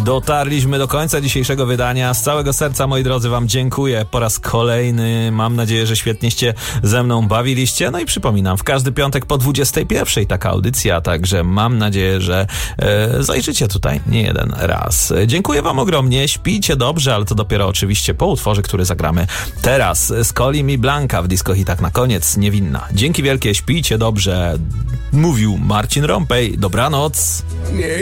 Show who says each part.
Speaker 1: Dotarliśmy do końca dzisiejszego wydania. Z całego serca, moi drodzy, wam dziękuję po raz kolejny. Mam nadzieję, że świetnieście ze mną bawiliście. No i przypominam, w każdy piątek po 21:00 taka audycja, także mam nadzieję, że zajrzycie tutaj nie jeden raz. Dziękuję wam ogromnie. Śpijcie dobrze, ale to dopiero oczywiście po utworze, który zagramy teraz. Z Coli mi Blanka w Disco Hitach na koniec, Niewinna. Dzięki wielkie, śpijcie dobrze. Mówił Marcin Rompej. Dobranoc.